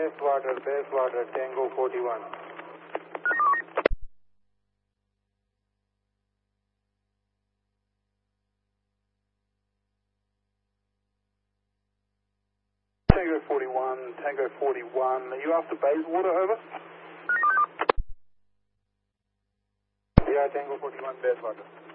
Basewater, Tango 41. Tango 41, are you after Bayswater, over? Yeah, Tango 41, Bayswater.